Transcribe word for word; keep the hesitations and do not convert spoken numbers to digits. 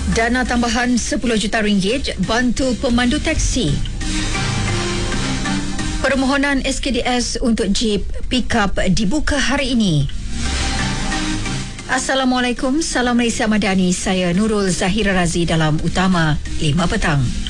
Dana tambahan sepuluh juta ringgit bantu pemandu teksi. Permohonan S K D S untuk Jeep Pickup dibuka hari ini. Assalamualaikum, Salam Malaysia Madani. Saya Nurul Zahira Razi dalam Utama lima Petang.